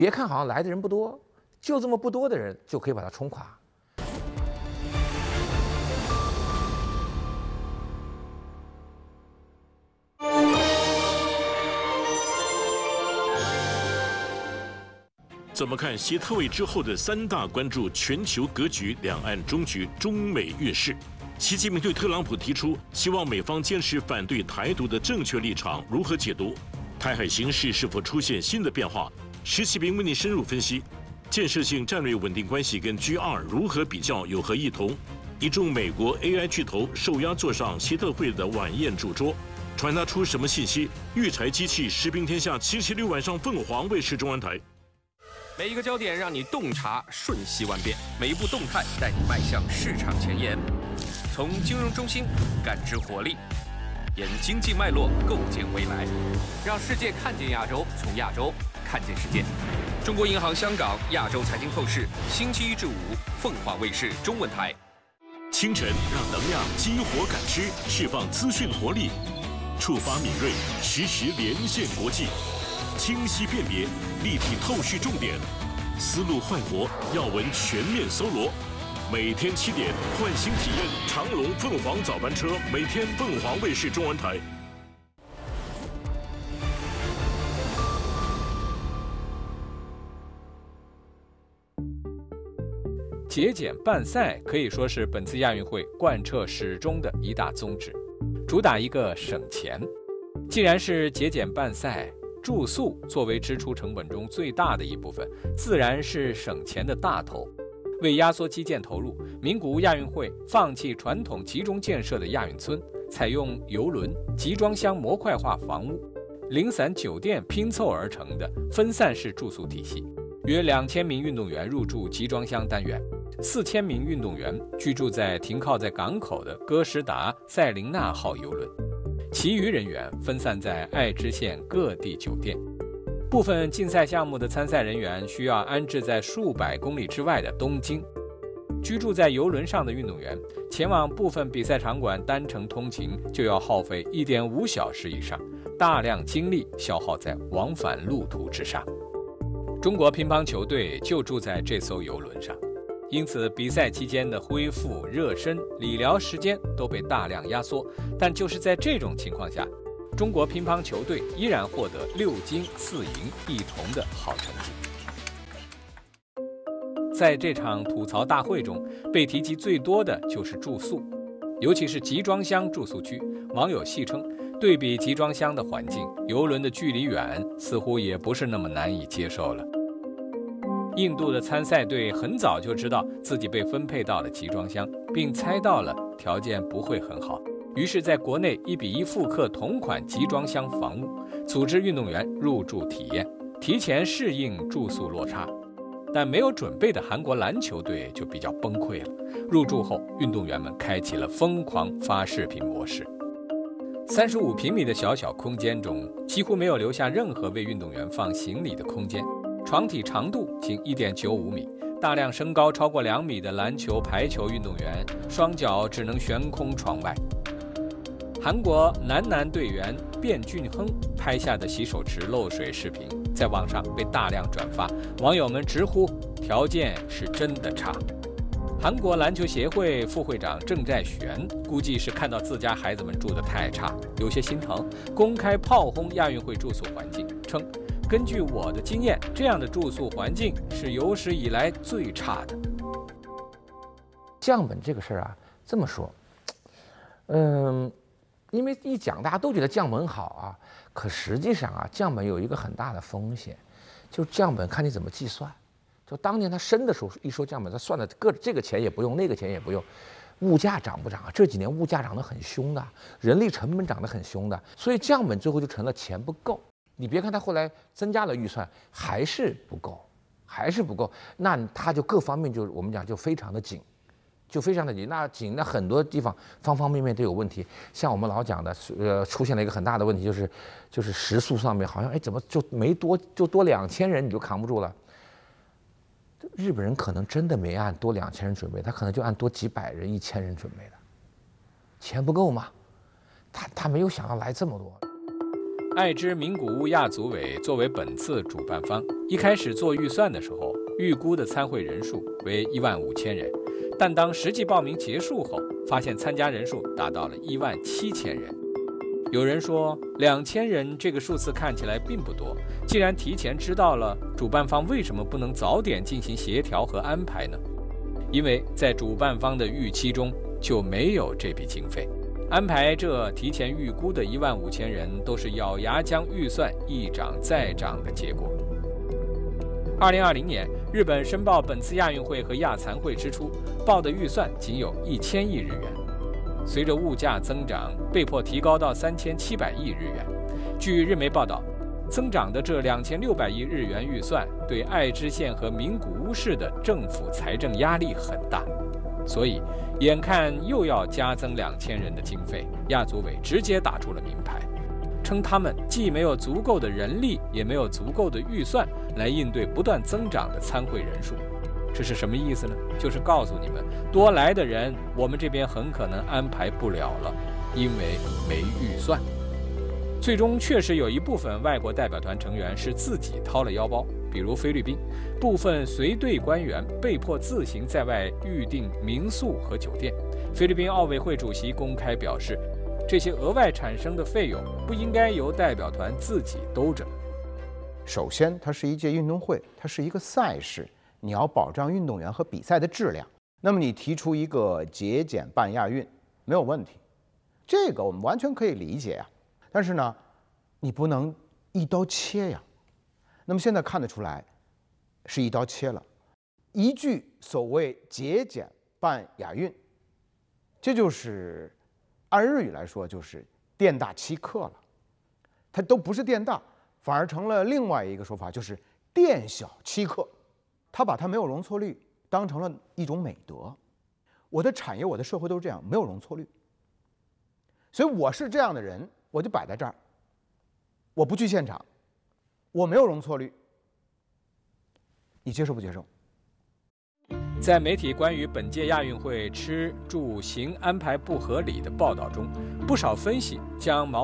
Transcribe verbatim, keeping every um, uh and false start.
别看好像来的人不多，就这么不多的人就可以把它冲垮。 怎么看习特位之后的三大关注全球格局、两岸终局、中美运势？习近平对特朗普提出希望美方坚持反对台独的正确立场，如何解读？台海形势是否出现新的变化？石启平为您深入分析。建设性战略稳定关系跟 G 二如何比较，有何异同？一众美国 A I 巨头受压坐上习特会的晚宴主桌，传达出什么信息？育才机器食兵天下星期六晚上凤凰卫视中文台。 每一个焦点让你洞察瞬息万变，每一步动态带你迈向市场前沿。从金融中心感知活力，沿经济脉络构建未来，让世界看见亚洲，从亚洲看见世界。中国银行香港亚洲财经透视，星期一至五凤凰卫视中文台。 清晨让能量激活感知，释放资讯活力，触发敏锐，实时连线国际。清晰辨别，立体透视重点，思路焕活，要闻全面搜罗。每天七点，唤醒体验长龙凤凰早班车，每天凤凰卫视中文台。 节俭办赛可以说是本次亚运会贯彻始终的一大宗旨，主打一个省钱。既然是节俭办赛，住宿作为支出成本中最大的一部分，自然是省钱的大头。为压缩基建投入，名古屋亚运会放弃传统集中建设的亚运村，采用邮轮、集装箱模块化房屋、零散酒店拼凑而成的分散式住宿体系。约两千名运动员入住集装箱单元，四千名运动员居住在停靠在港口的哥斯达塞琳娜号邮轮。其余人员分散在爱知县各地酒店，部分竞赛项目的参赛人员需要安置在数百公里之外的东京。居住在邮轮上的运动员前往部分比赛场馆单程通勤就要耗费 一点五小时以上，大量精力消耗在往返路途之上。中国乒乓球队就住在这艘邮轮上，因此比赛期间的恢复、热身、理疗时间都被大量压缩。但就是在这种情况下，中国乒乓球队依然获得六金四银一铜的好成绩。在这场吐槽大会中，被提及最多的就是住宿，尤其是集装箱住宿区。网友戏称，对比集装箱的环境，邮轮的距离远，似乎也不是那么难以接受了。印度的参赛队很早就知道自己被分配到了集装箱，并猜到了条件不会很好，于是在国内一比一复刻同款集装箱房屋，组织运动员入住体验，提前适应住宿落差。但没有准备的韩国篮球队就比较崩溃了，入住后，运动员们开启了疯狂发视频模式。三十五平米的小小空间中，几乎没有留下任何为运动员放行李的空间。床体长度仅 一点九五米，大量身高超过两米的篮球、排球运动员双脚只能悬空床外。韩国男篮队员卞俊亨拍下的洗手池漏水视频在网上被大量转发，网友们直呼条件是真的差。韩国篮球协会副会长郑在玄估计是看到自家孩子们住得太差，有些心疼，公开炮轰亚运会住宿环境，称根据我的经验，这样的住宿环境是有史以来最差的。 降本这个事儿啊，这么说，嗯，因为一讲大家都觉得降本好啊，可实际上啊，降本有一个很大的风险，就降本看你怎么计算。就当年他升的时候一说降本，他算的各这个钱也不用，那个钱也不用，物价涨不涨啊？这几年物价涨得很凶的，人力成本涨得很凶的，所以降本最后就成了钱不够。你别看他后来增加了预算，还是不够，还是不够。那他就各方面就我们讲就非常的紧，就非常的紧。那紧，那很多地方方方面面都有问题。像我们老讲的，呃，出现了一个很大的问题，就是就是食宿上面好像哎怎么就没多就多两千人你就扛不住了。日本人可能真的没按多两千人准备，他可能就按多几百人、一千人准备的，钱不够嘛，他他没有想到来这么多。 爱知名古屋亚组委作为本次主办方，一开始做预算的时候，预估的参会人数为一万五千人，但当实际报名结束后，发现参加人数达到了一万七千人。有人说，两千人这个数字看起来并不多，既然提前知道了，主办方为什么不能早点进行协调和安排呢？因为在主办方的预期中就没有这笔经费。安排这提前预估的一万五千人，都是咬牙将预算一涨再涨的结果。二零二零年，日本申报本次亚运会和亚残会支出，报的预算仅有一千亿日元，随着物价增长，被迫提高到三千七百亿日元。据日媒报道，增长的这两千六百亿日元预算，对爱知县和名古屋市的政府财政压力很大。所以，眼看又要加增两千人的经费，亚组委直接打出了明牌，称他们既没有足够的人力，也没有足够的预算来应对不断增长的参会人数。这是什么意思呢？就是告诉你们，多来的人，我们这边很可能安排不了了，因为没预算。最终确实有一部分外国代表团成员是自己掏了腰包，比如菲律宾，部分随队官员被迫自行在外预订民宿和酒店。菲律宾奥委会主席公开表示，这些额外产生的费用不应该由代表团自己兜着。 首先，它是一届运动会，它是一个赛事，你要保障运动员和比赛的质量。那么你提出一个节俭办亚运没有问题，这个我们完全可以理解呀。但是呢，你不能一刀切呀。那么现在看得出来，是一刀切了。一句所谓节俭办亚运，这就是按日语来说就是店大欺客了。它都不是店大，反而成了另外一个说法，就是店小欺客。他把它没有容错率当成了一种美德。我的产业，我的社会都是这样，没有容错率。所以我是这样的人，我就摆在这儿，我不去现场，我没有容错率，你接受不接受？ 在媒体关于本届亚运会吃住行安排不合理的报道中，不少分析将矛